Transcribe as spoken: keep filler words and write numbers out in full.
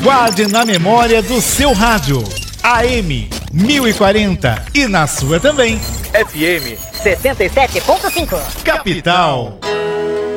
Guarde na memória do seu rádio. A M mil e quarenta e na sua também. F M setenta e sete ponto cinco. Capital.